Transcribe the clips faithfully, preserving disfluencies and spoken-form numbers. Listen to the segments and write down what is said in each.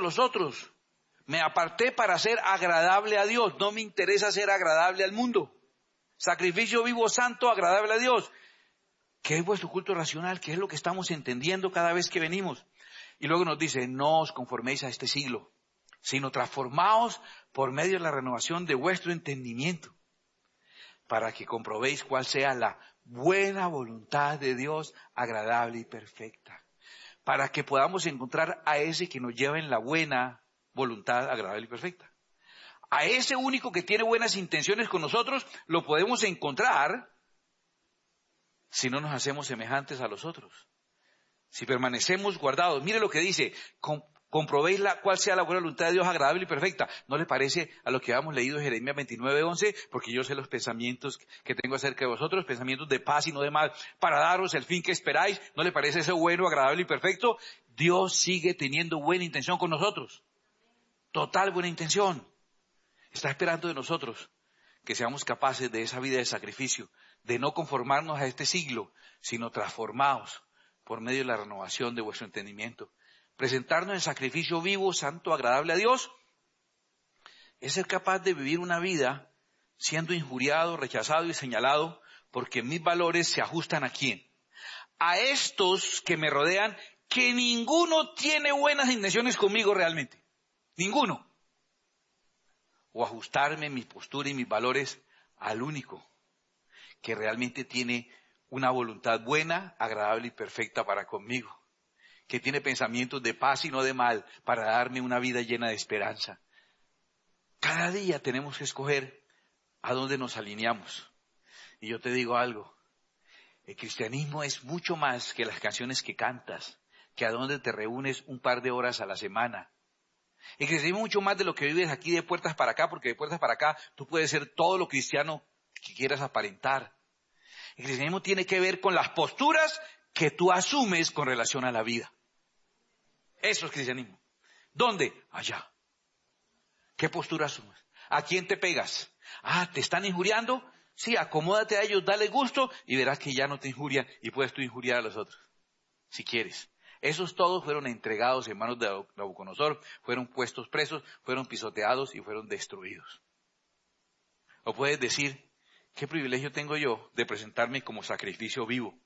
los otros. Me aparté para ser agradable a Dios. No me interesa ser agradable al mundo. Sacrificio vivo, santo, agradable a Dios. ¿Qué es vuestro culto racional? ¿Qué es lo que estamos entendiendo cada vez que venimos? Y luego nos dice, no os conforméis a este siglo, sino transformaos por medio de la renovación de vuestro entendimiento, para que comprobéis cuál sea la buena voluntad de Dios, agradable y perfecta. Para que podamos encontrar a ese que nos lleva en la buena voluntad, agradable y perfecta. A ese único que tiene buenas intenciones con nosotros, lo podemos encontrar si no nos hacemos semejantes a los otros. Si permanecemos guardados. Mire lo que dice, com- comprobéis la, cuál sea la buena voluntad de Dios, agradable y perfecta. ¿No le parece a lo que habíamos leído en Jeremías veintinueve once? Porque yo sé los pensamientos que tengo acerca de vosotros, pensamientos de paz y no de mal, para daros el fin que esperáis. ¿No le parece eso bueno, agradable y perfecto? Dios sigue teniendo buena intención con nosotros. Total buena intención. Está esperando de nosotros que seamos capaces de esa vida de sacrificio, de no conformarnos a este siglo, sino transformados por medio de la renovación de vuestro entendimiento. Presentarnos en sacrificio vivo, santo, agradable a Dios, es ser capaz de vivir una vida siendo injuriado, rechazado y señalado, porque mis valores se ajustan ¿a quién? A estos que me rodean, que ninguno tiene buenas intenciones conmigo realmente. Ninguno. O ajustarme mi postura y mis valores al único que realmente tiene una voluntad buena, agradable y perfecta para conmigo, que tiene pensamientos de paz y no de mal, para darme una vida llena de esperanza. Cada día tenemos que escoger a dónde nos alineamos. Y yo te digo algo, el cristianismo es mucho más que las canciones que cantas, que a dónde te reúnes un par de horas a la semana. El cristianismo es mucho más de lo que vives aquí de puertas para acá, porque de puertas para acá tú puedes ser todo lo cristiano que quieras aparentar. El cristianismo tiene que ver con las posturas que tú asumes con relación a la vida. Eso es cristianismo. ¿Dónde? Allá. ¿Qué postura asumes? ¿A quién te pegas? Ah, ¿te están injuriando? Sí, acomódate a ellos, dale gusto y verás que ya no te injurian y puedes tú injuriar a los otros, si quieres. Esos todos fueron entregados en manos de Nabucodonosor, fueron puestos presos, fueron pisoteados y fueron destruidos. O puedes decir, ¿qué privilegio tengo yo de presentarme como sacrificio vivo?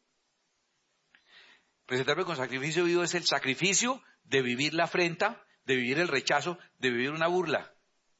Presentarme como sacrificio vivo es el sacrificio de vivir la afrenta, de vivir el rechazo, de vivir una burla.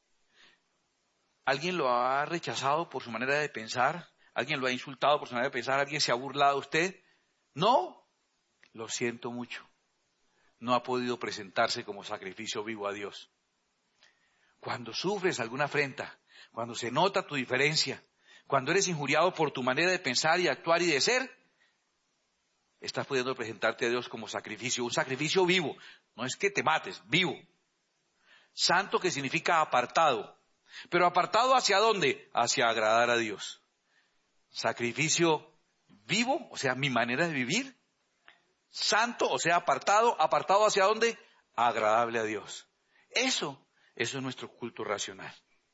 ¿Alguien lo ha rechazado por su manera de pensar? ¿Alguien lo ha insultado por su manera de pensar? ¿Alguien se ha burlado de usted? No, lo siento mucho. No ha podido presentarse como sacrificio vivo a Dios. Cuando sufres alguna afrenta, cuando se nota tu diferencia, cuando eres injuriado por tu manera de pensar y actuar y de ser, estás pudiendo presentarte a Dios como sacrificio, un sacrificio vivo. No es que te mates, vivo. Santo, que significa apartado. Pero apartado ¿hacia dónde? Hacia agradar a Dios. Sacrificio vivo, o sea, mi manera de vivir. Santo, o sea, apartado. ¿Apartado hacia dónde? Agradable a Dios. Eso, eso es nuestro culto racional.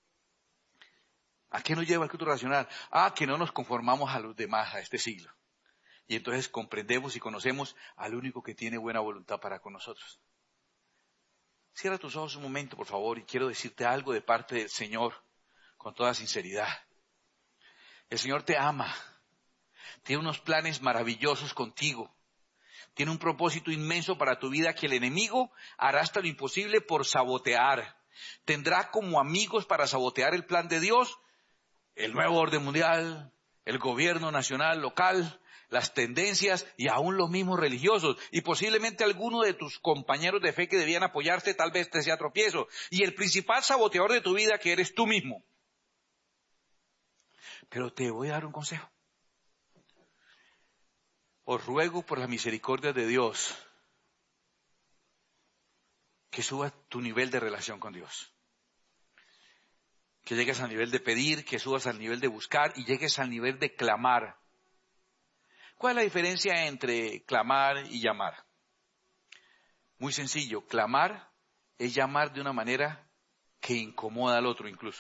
¿A qué nos lleva el culto racional? Ah, que no nos conformamos a los demás, a este siglo. Y entonces comprendemos y conocemos al único que tiene buena voluntad para con nosotros. Cierra tus ojos un momento, por favor, y quiero decirte algo de parte del Señor, con toda sinceridad. El Señor te ama, tiene unos planes maravillosos contigo, tiene un propósito inmenso para tu vida que el enemigo hará hasta lo imposible por sabotear. Tendrá como amigos para sabotear el plan de Dios, el nuevo orden mundial, el gobierno nacional, local, las tendencias y aún los mismos religiosos. Y posiblemente alguno de tus compañeros de fe que debían apoyarte tal vez te sea tropiezo. Y el principal saboteador de tu vida que eres tú mismo. Pero te voy a dar un consejo. Os ruego por la misericordia de Dios que subas tu nivel de relación con Dios. Que llegues al nivel de pedir, que subas al nivel de buscar y llegues al nivel de clamar. ¿Cuál es la diferencia entre clamar y llamar? Muy sencillo, clamar es llamar de una manera que incomoda al otro incluso.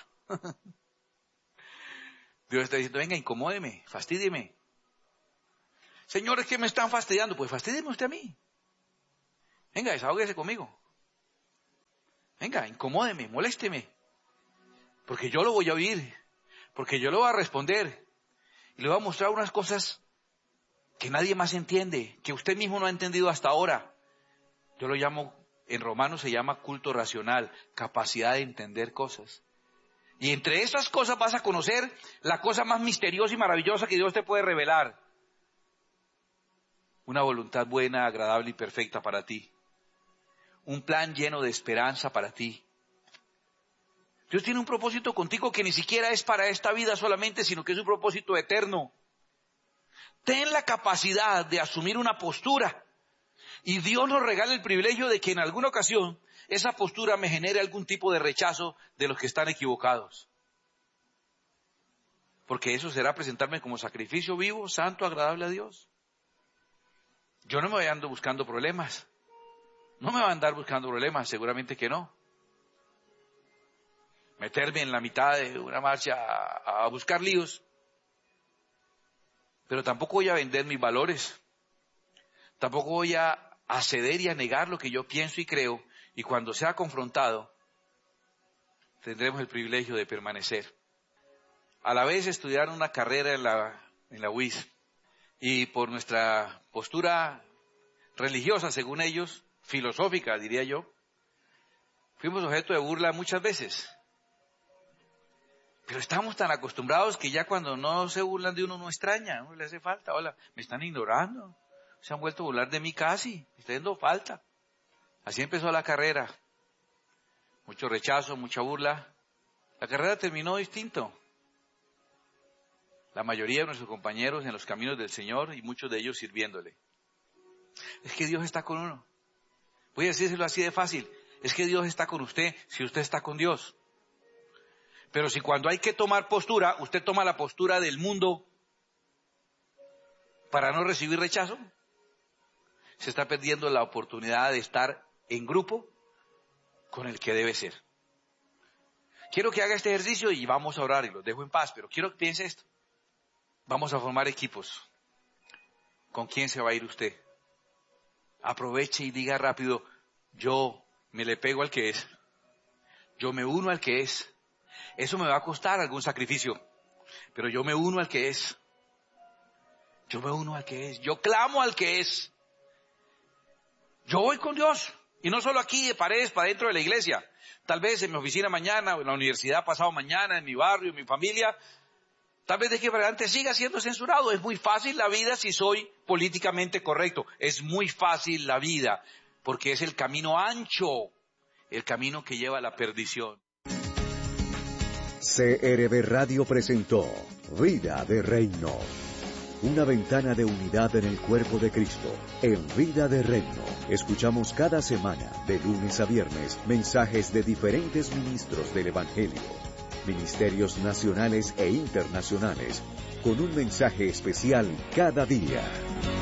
Dios está diciendo, venga, incomódeme, fastídieme. Señor, es que me están fastidiando. Pues fastídieme usted a mí. Venga, desahógese conmigo. Venga, incomódeme, molésteme. Porque yo lo voy a oír. Porque yo lo voy a responder. Y le voy a mostrar unas cosas que nadie más entiende, que usted mismo no ha entendido hasta ahora. Yo lo llamo, en Romanos se llama culto racional, capacidad de entender cosas. Y entre esas cosas vas a conocer la cosa más misteriosa y maravillosa que Dios te puede revelar. Una voluntad buena, agradable y perfecta para ti. Un plan lleno de esperanza para ti. Dios tiene un propósito contigo que ni siquiera es para esta vida solamente, sino que es un propósito eterno. Ten la capacidad de asumir una postura. Y Dios nos regala el privilegio de que en alguna ocasión esa postura me genere algún tipo de rechazo de los que están equivocados. Porque eso será presentarme como sacrificio vivo, santo, agradable a Dios. Yo no me voy a andar buscando problemas. No me voy a andar buscando problemas, seguramente que no. Meterme en la mitad de una marcha a, a buscar líos. Pero tampoco voy a vender mis valores. Tampoco voy a a ceder y a negar lo que yo pienso y creo, y cuando sea confrontado, tendremos el privilegio de permanecer. A la vez estudiar una carrera en la, en la U I S, y por nuestra postura religiosa, según ellos, filosófica, diría yo, fuimos objeto de burla muchas veces. Pero estamos tan acostumbrados que ya cuando no se burlan de uno no extraña, no le hace falta. Hola, me están ignorando. Se han vuelto a burlar de mí casi, me está dando falta. Así empezó la carrera. Mucho rechazo, mucha burla. La carrera terminó distinto. La mayoría de nuestros compañeros en los caminos del Señor y muchos de ellos sirviéndole. Es que Dios está con uno. Voy a decírselo así de fácil. Es que Dios está con usted si usted está con Dios. Pero si cuando hay que tomar postura, usted toma la postura del mundo para no recibir rechazo, se está perdiendo la oportunidad de estar en grupo con el que debe ser. Quiero que haga este ejercicio y vamos a orar y los dejo en paz, pero quiero que piense esto. Vamos a formar equipos. ¿Con quién se va a ir usted? Aproveche y diga rápido, yo me le pego al que es. Yo me uno al que es. Eso me va a costar algún sacrificio, pero yo me uno al que es. Yo me uno al que es. Yo clamo al que es. Yo voy con Dios, y no solo aquí de paredes para dentro de la iglesia, tal vez en mi oficina mañana, o en la universidad pasado mañana, en mi barrio, en mi familia, tal vez de aquí para adelante siga siendo censurado. Es muy fácil la vida si soy políticamente correcto, es muy fácil la vida, porque es el camino ancho, el camino que lleva a la perdición. C R B Radio presentó Vida de Reino. Una ventana de unidad en el cuerpo de Cristo, en Vida de Reino. Escuchamos cada semana, de lunes a viernes, mensajes de diferentes ministros del Evangelio, ministerios nacionales e internacionales, con un mensaje especial cada día.